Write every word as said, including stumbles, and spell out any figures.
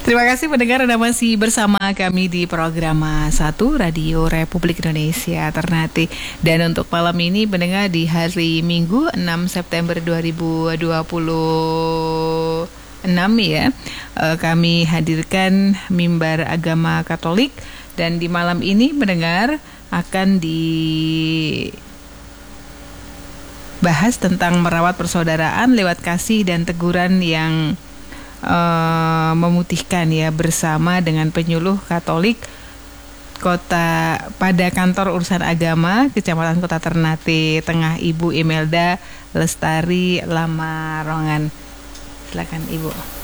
Terima kasih pendengar, Anda masih bersama kami di program satu Radio Republik Indonesia Ternate. Dan untuk malam ini pendengar, di hari Minggu enam September dua ribu dua puluh enam ya, kami hadirkan Mimbar Agama Katolik. Dan di malam ini pendengar akan dibahas tentang merawat persaudaraan lewat kasih dan teguran yang Uh, memutihkan ya, bersama dengan penyuluh Katolik Kota pada kantor urusan agama Kecamatan Kota Ternate Tengah, Ibu Imelda Lestari Lamarongan. Silakan Ibu.